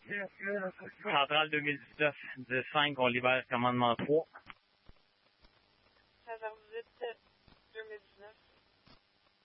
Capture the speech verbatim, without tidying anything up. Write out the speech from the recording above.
Centrale deux mille dix-neuf, dix cinq, on libère commandement trois. seize heures dix-huit, deux mille dix-neuf.